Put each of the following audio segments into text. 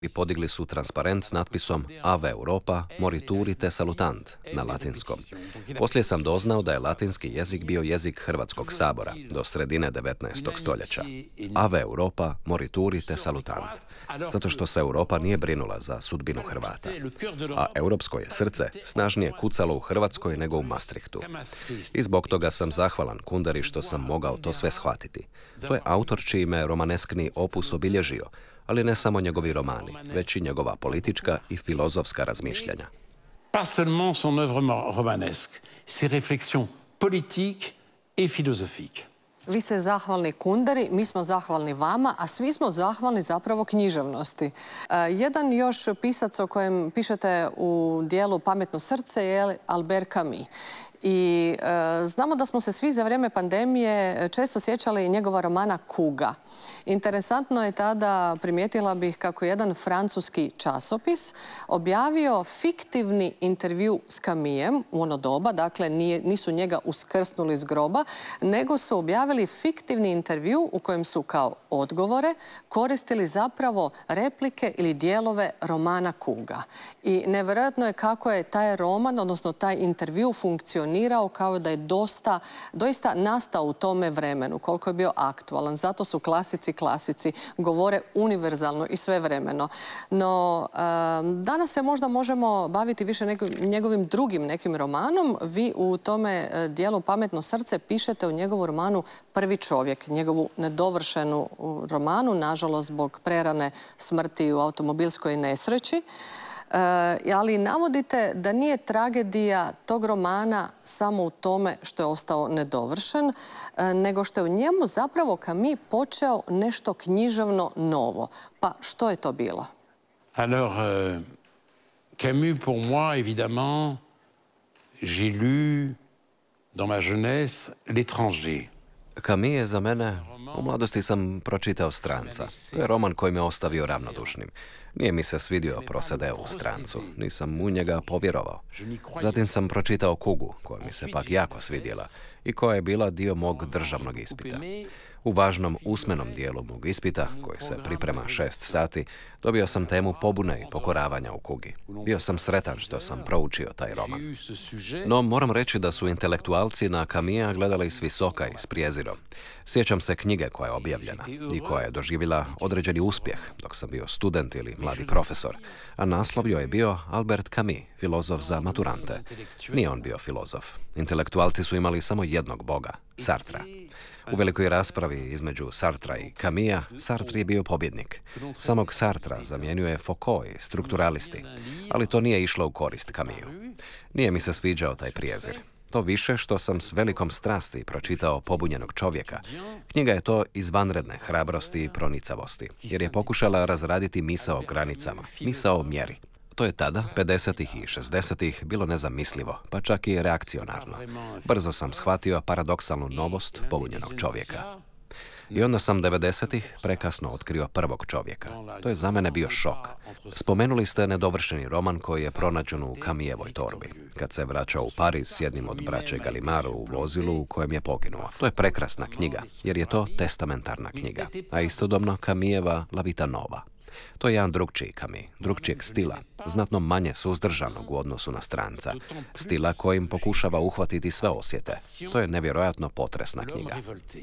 i podigli su transparent s natpisom Ave Europa, morituri te salutant na latinskom. Poslije sam doznao da je latinski jezik bio jezik Hrvatskog sabora do sredine 19. stoljeća. Ave Europa, morituri te salutant. Zato što se Europa nije brinula za sudbinu Hrvata. A europsko je srce snažnije kucalo u Hrvatskoj nego u Maastrichtu. I zbog toga sam zahvalan Kunderi što sam mogao to sve shvatiti. To je autor čiji me romaneskni opus obilježio, ali ne samo njegovi romani, već i njegova politička i filozofska razmišljanja. Pas seulement son œuvre romanesque, ses réflexions politiques et philosophiques. Vi ste zahvalni Kunderi, mi smo zahvalni vama, a svi smo zahvalni zapravo književnosti. Jedan još pisac o kojem pišete u dijelu Pametno srce je Albert Camus. I znamo da smo se svi za vrijeme pandemije često sjećali njegova romana Kuga. Interesantno je tada, primijetila bih, kako jedan francuski časopis objavio fiktivni intervju s Camusem u ono doba, dakle nisu njega uskrsnuli iz groba, nego su objavili fiktivni intervju u kojem su kao odgovore koristili zapravo replike ili dijelove romana Kuga. I nevjerojatno je kako je taj roman, odnosno taj intervju funkcionirao kao da je doista nastao u tome vremenu, koliko je bio aktualan. Zato su klasici, govore univerzalno i svevremeno. No, danas se možda možemo baviti više njegovim drugim nekim romanom. Vi u tome dijelu Pametno srce pišete u njegovu romanu Prvi čovjek, njegovu nedovršenu romanu, nažalost zbog prerane smrti u automobilskoj nesreći. Ali navodite da nije tragedija tog romana samo u tome što je ostao nedovršen, nego što je u njemu zapravo Camus počeo nešto književno novo. Pa što je to bilo? Alors, Camus pour moi, évidemment, j'ai lu dans ma jeunesse L'Étranger. Camus je za mene, u mladosti sam pročitao Stranca. To je roman koji me ostavio ravnodušnim. Nije mi se svidio Prosedeo u Strancu, nisam u njega povjerovao. Zatim sam pročitao Kugu, koja mi se pak jako svidjela i koja je bila dio mog državnog ispita. U važnom usmenom dijelu mog ispita, koji se priprema 6 sati, dobio sam temu pobune i pokoravanja u Kugi. Bio sam sretan što sam proučio taj roman. No, moram reći da su intelektualci na Camusa gledali s visoka i s prijezirom. Sjećam se knjige koja je objavljena i koja je doživjela određeni uspjeh dok sam bio student ili mladi profesor, a naslov joj je bio Albert Camus, filozof za maturante. Nije on bio filozof. Intelektualci su imali samo jednog boga, Sartra. U velikoj raspravi između Sartra i Camusa, Sartre je bio pobjednik. Samog Sartra zamjenjuje Foucault i strukturalisti, ali to nije išlo u korist Camusu. Nije mi se sviđao taj prijezir. To više što sam s velikom strasti pročitao Pobunjenog čovjeka. Knjiga je to izvanredne hrabrosti i pronicavosti, jer je pokušala razraditi misao o granicama, misao o mjeri. To je tada, 50-ih i 60-ih, bilo nezamislivo, pa čak i reakcionarno. Brzo sam shvatio paradoksalnu novost Pobunjenog čovjeka. I onda sam 90-ih prekasno otkrio Prvog čovjeka. To je za mene bio šok. Spomenuli ste nedovršeni roman koji je pronađen u Camusevoj torbi, kad se vraćao u Pariz s jednim od braće Gallimard u vozilu u kojem je poginuo. To je prekrasna knjiga, jer je to testamentarna knjiga, a istodobno Camuseva La vita nova. To je jedan drugčiji Camus, drugčijeg stila, znatno manje suzdržanog u odnosu na Stranca, stila kojim pokušava uhvatiti sve osjete. To je nevjerojatno potresna knjiga.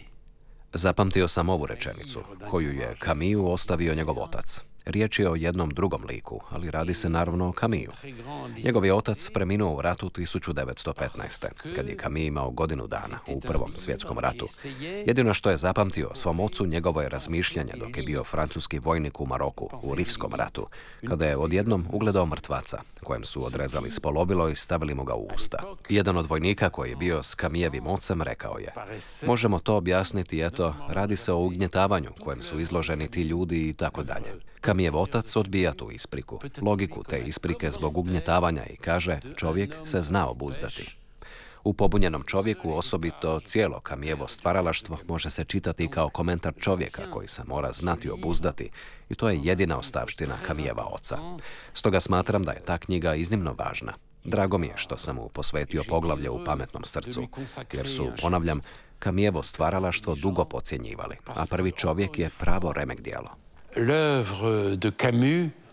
Zapamtio sam ovu rečenicu, koju je Camusu ostavio njegov otac. Riječ je o jednom drugom liku, ali radi se naravno o Camusu. Njegov je otac preminuo u ratu 1915. kad je Camus imao godinu dana u Prvom svjetskom ratu. Jedino što je zapamtio svom ocu njegovo je razmišljanje dok je bio francuski vojnik u Maroku u Rifskom ratu, kada je odjednom ugledao mrtvaca, kojem su odrezali spolovilo i stavili mu ga u usta. Jedan od vojnika koji je bio s Camusevim ocem rekao je: možemo to objasniti, eto, radi se o ugnjetavanju kojem su izloženi ti ljudi i tako dalje. Camusev otac odbija tu ispriku, logiku te isprike zbog ugnjetavanja i kaže: čovjek se zna obuzdati. U Pobunjenom čovjeku osobito cijelo Camusevo stvaralaštvo može se čitati kao komentar čovjeka koji se mora znati obuzdati i to je jedina ostavština Camuseva oca. Stoga smatram da je ta knjiga iznimno važna. Drago mi je što sam mu posvetio poglavlje u Pametnom srcu, jer su, ponavljam, Camusevo stvaralaštvo dugo podcjenjivali, a Prvi čovjek je pravo remek djelo. L'œuvre de Camus